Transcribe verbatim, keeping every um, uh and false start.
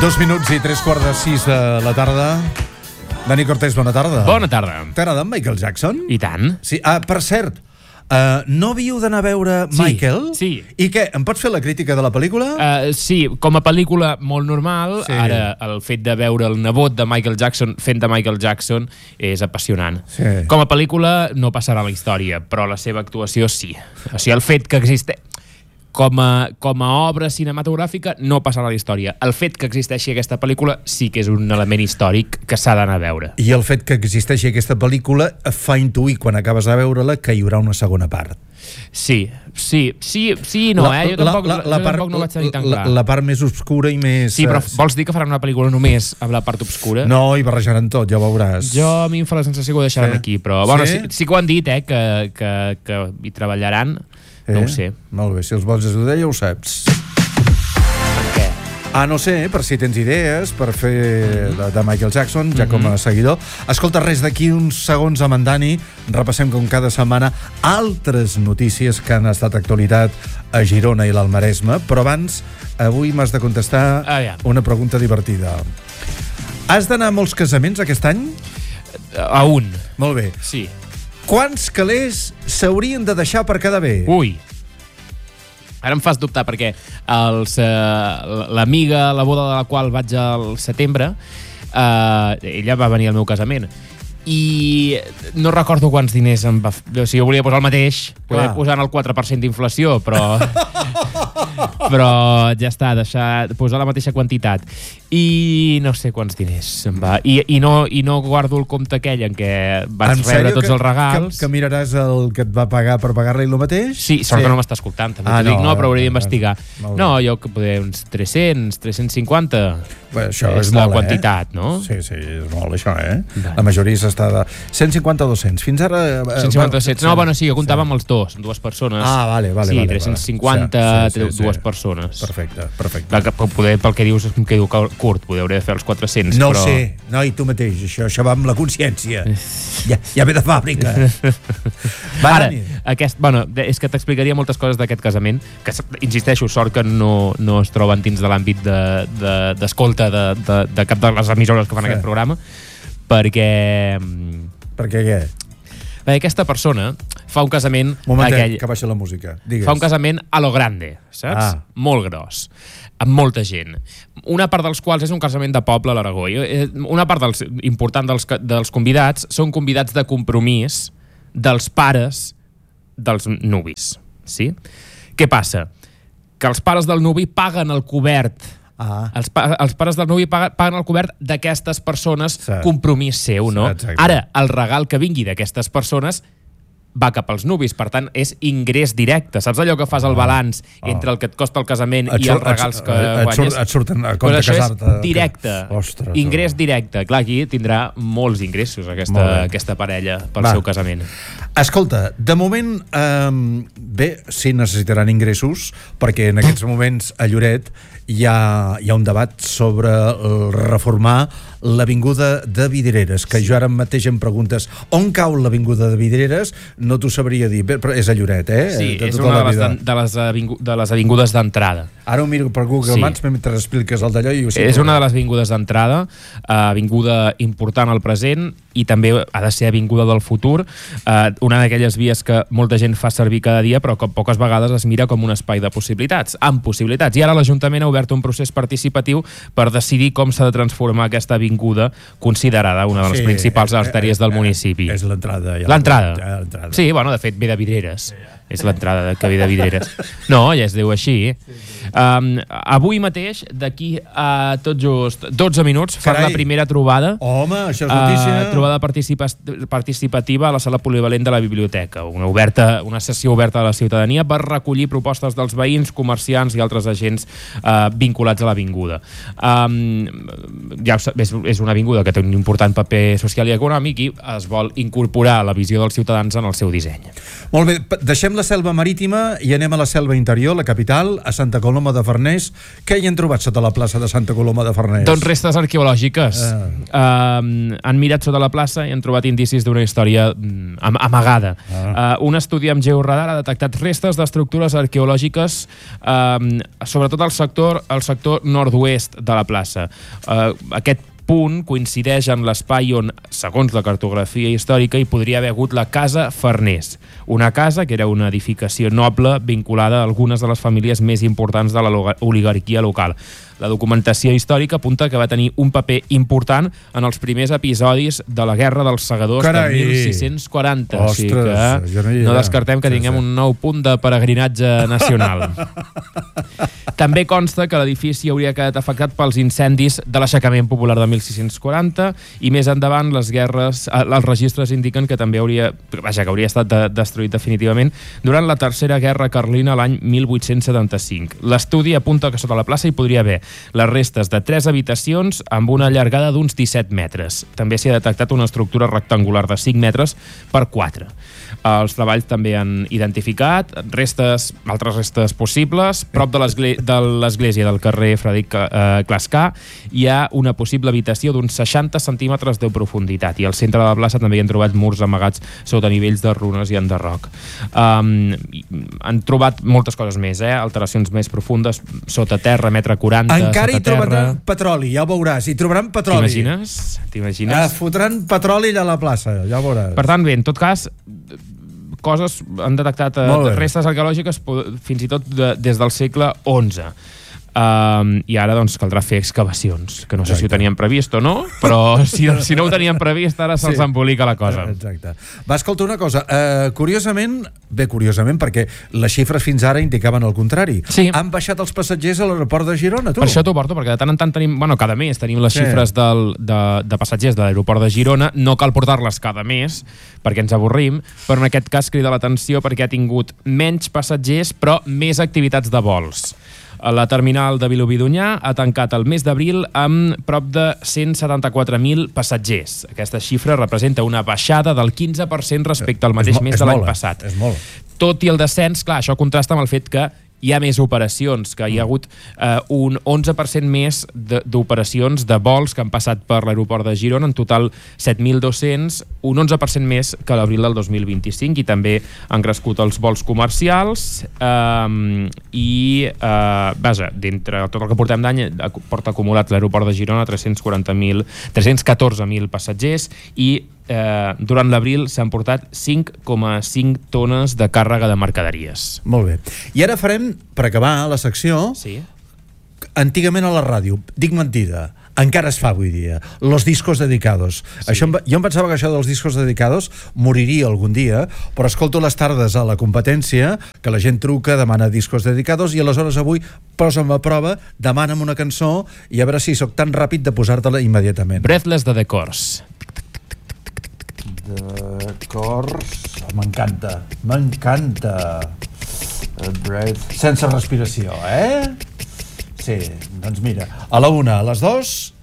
Dos minuts i tres quarts de sis de la tarda. Dani Cortés, bona tarda. Bona tarda. T'agrada en Michael Jackson? I tant. Sí. Ah, per cert, uh, no havíeu d'anar a veure Sí, Michael? sí. I què, em pots fer la crítica de la pel·lícula? Uh, sí, com a pel·lícula molt normal, Sí. ara el fet de veure el nebot de Michael Jackson fent de Michael Jackson és apassionant. Sí. Com a pel·lícula no passarà a la història, però la seva actuació sí. O sigui, el fet que existeix com a, com a obra cinematogràfica no passarà a la història. El fet que existeixi aquesta pel·lícula sí que és un element històric que s'ha d'anar a veure. I el fet que existeixi aquesta pel·lícula fa intuir, quan acabes de veure-la, que hi haurà una segona part. Sí, sí, sí, sí no, La- eh? Jo tampoc, la- la- la jo part- tampoc no vaig tenir tan la- clar. La part més obscura i més... Sí, però eh, vols dir que faran una pel·lícula només amb la part obscura? No, i barrejaran tot, ja ho veuràs. Jo a mi em fa la sensació que ho deixaran Sí. aquí, però bueno, Sí? sí? Sí, sí que ho han dit, eh, que, que, que hi treballaran, no ho sé. Molt bé, si els vols ajudar ja ho saps. Per què? Ah, no sé, per si tens idees per fer de, de Michael Jackson, ja Mhm. com a seguidor. Escolta, res, d'aquí uns segons amb en Dani repassem com cada setmana altres notícies que han estat actualitat a Girona i l'Alt Maresme, però abans, avui m'has de contestar Ah, ja. una pregunta divertida. Has d'anar a molts casaments aquest any? A un, Molt bé. sí. Quants calés s'haurien de deixar per quedar bé? Ui. Ara em fas dubtar perquè els, eh, l'amiga, la boda de la qual vaig al setembre, eh, ella va venir al meu casament i no recordo quants diners em va... O sigui, jo volia posar el mateix, volia Clar. posar en el quatre per cent d'inflació, però... però ja està, deixar, posar la mateixa quantitat. I no sé quants diners em va... I, i, no, i no guardo el compte aquell en què vaig En rebre sèrio tots que, els regals. Que, que miraràs el que et va pagar per pagar-li el mateix? Sí, sort que no m'està escoltant, també Ah, t'ho dic, no, no, però hauria no, d'investigar. molt bé. No, jo que poder uns tres-cents, tres-cents cinquanta Bé, això és és la molt, quantitat, eh? no? Sí, sí, és molt, això, eh? Vale. La majoria s'està de... cent cinquanta a dos-cents. Fins ara... eh, cent cinquanta, bueno, no, bueno, sí, jo comptava amb els dos, amb dues persones. Ah, vale, vale. Sí, vale, tres-cents vale. cinquanta, Sí, sí, sí, dues sí. persones. Perfecte, perfecte. Clar, que poder, pel que dius, em quedo curt, poder hauré de fer els quatre-cents, No ho però... sé, no, i tu mateix, això, això va amb la consciència. Ja, ja ve de fàbrica. Va, Ara, Dani. aquest, bueno, és que t'explicaria moltes coses d'aquest casament, que insisteixo, sort que no, no es troben dins de l'àmbit d'escolta de, de, de, de cap de les emissores que fan Sí. aquest programa, perquè, Perquè què? perquè aquesta persona fa un casament Momentet, aquell, que baixa la música. Digues. fa un casament a lo grande, saps? Ah. Molt gros, amb molta gent. Una part dels quals és un casament de poble a l'Aragó. I, eh, Una part dels, important dels, ca- dels convidats són convidats de compromís dels pares dels nuvis. Sí? Què passa? Que els pares del nuvi paguen el cobert. Ah, Els, pa els pares del nuvi paguen, paguen el cobert d'aquestes persones, Sí. compromís seu, no? Exacte. Ara, el regal que vingui d'aquestes persones va cap als nuvis, per tant, és ingrés directe. Saps allò que fas el balanç Ah. entre el que et costa el casament Et i surt- els regals et- que et guanyes? surt- et surten a Pues compte això casar-te. és directe. Ostres, Ingrés tu. directe. Clar, aquí tindrà molts ingressos Molt aquesta, bé. aquesta parella pel Va. seu casament. Escolta, de moment, eh, bé, sí necessitaran ingressos, perquè en aquests moments a Lloret hi ha, hi ha un debat sobre el reformar l'avinguda de Vidreres, que jo ara mateix em preguntes on cau l'avinguda de Vidreres, no t'ho sabria dir, bé, però és a Lloret, eh? Sí, De és tota una la de les, vida. de, de, les avingu de les avingudes d'entrada. Ara ho miro per Google Sí. Maps mentre expliques el d'allò i ho sé. És una de les avingudes d'entrada, eh, avinguda important al present i també ha de ser avinguda del futur, eh, una d'aquelles vies que molta gent fa servir cada dia però que poques vegades es mira com un espai de possibilitats, amb possibilitats. I ara l'Ajuntament ha obert un procés participatiu per decidir com s'ha de transformar aquesta avinguda considerada una de les Sí, principals eh, artèries del eh, municipi. És l'entrada. Ja L'entrada. Ja, l'entrada. Sí, bueno, de fet ve de Vidreres. És l'entrada que ve de Vidreres. No, ja es diu així. Um, avui mateix, d'aquí a tot just dotze minuts, fas Carai. la primera trobada. Home, això és notícia. Uh, trobada participa participativa a la sala polivalent de la biblioteca, una, oberta, una sessió oberta a la ciutadania per recollir propostes dels veïns, comerciants i altres agents uh, vinculats a l'avinguda. Um, ja ho sap, és, és una avinguda que té un important paper social i econòmic i es vol incorporar la visió dels ciutadans en el seu disseny. Molt bé, p- deixem Deixem la selva marítima i anem a la selva interior, la capital, a Santa Coloma de Farners. Què hi han trobat sota la plaça de Santa Coloma de Farners? Doncs restes arqueològiques. Uh. Uh, han mirat sota la plaça i han trobat indicis d'una història um, amagada. Uh. Uh, un estudi amb georadar ha detectat restes d'estructures arqueològiques, um, sobretot al sector, al sector nord-oest de la plaça. Uh, aquest punt coincideix en l'espai on, segons la cartografia històrica, hi podria haver hagut la Casa Farners, una casa que era una edificació noble vinculada a algunes de les famílies més importants de l'oligarquia local. La documentació històrica apunta que va tenir un paper important en els primers episodis de la Guerra dels Segadors. Carai. De mil sis-cents quaranta. Ostres, o sigui que no, no descartem que sí, tinguem sí. un nou punt de peregrinatge nacional. També consta que l'edifici hauria quedat afectat pels incendis de l'aixecament popular de mil sis-cents quaranta i més endavant les guerres, els registres indiquen que també hauria, vaja, que hauria estat de, destruït definitivament durant la Tercera Guerra Carlina l'any mil vuit-cents setanta-cinc. L'estudi apunta que sota la plaça hi podria haver les restes de tres habitacions amb una llargada d'uns disset metres. També s'hi ha detectat una estructura rectangular de cinc metres per quatre. Els treballs també han identificat restes, altres restes possibles. Prop de l'església del carrer Frederic eh, Clascar hi ha una possible habitació d'uns seixanta centímetres de profunditat i al centre de la plaça també hi han trobat murs amagats sota nivells de runes i enderroc. Um, han trobat moltes coses més, eh? Alteracions més profundes sota terra, metre quaranta, encara hi sota terra. trobaran petroli, ja ho veuràs, hi trobaran petroli. T'imagines? T'imagines? Ah, fotran petroli allà a la plaça, ja ho veuràs. Per tant, bé, en tot cas, coses han detectat eh, restes arqueològiques fins i tot de, des del segle onze. Um, i ara doncs caldrà fer excavacions, que no sé Exacte. si ho tenien previst o no, però si, si no ho tenien previst ara se'ls sí. embolica la cosa. Exacte. Va, escolta una cosa, uh, curiosament, bé, curiosament, perquè les xifres fins ara indicaven el contrari. Sí. Han baixat els passatgers a l'aeroport de Girona, tu? Per això t'ho porto, perquè de tant en tant tenim, bueno, cada mes tenim les sí. xifres del, de, de passatgers de l'aeroport de Girona, no cal portar-les cada mes, perquè ens avorrim, però en aquest cas crida l'atenció perquè ha tingut menys passatgers, però més activitats de vols. La terminal de Vilobí d'Onyar ha tancat el mes d'abril amb prop de cent setanta-quatre mil passatgers. Aquesta xifra representa una baixada del quinze per cent respecte al mateix mes de l'any passat. És molt. Tot i el descens, clar, això contrasta amb el fet que hi ha més operacions, que hi ha hagut eh, un onze per cent més d'operacions de, de vols que han passat per l'aeroport de Girona, en total set mil dos-cents, un onze per cent més que l'abril del dos mil vint-i-cinc, i també han crescut els vols comercials eh, i, eh, vaja, d'entre tot el que portem d'any, porta acumulat l'aeroport de Girona tres-cents quaranta mil, tres-cents catorze mil passatgers i Eh, durant l'abril s'han portat cinc coma cinc tones de càrrega de mercaderies. Molt bé. I ara farem, per acabar la secció, sí. antigament a la ràdio, dic mentida, encara es fa avui dia, los discos dedicados. Sí. Això, jo em pensava que això dels discos dedicados moriria algun dia, però escolto les tardes a la competència, que la gent truca, demana discos dedicados, i aleshores avui posa'm a prova, demana'm una cançó i a veure si sóc tan ràpid de posar-te-la immediatament. Breathless de The Corrs. De Corrs, m'encanta, m'encanta. Sense respiració, eh? Sí, doncs mira, a la una, a les dos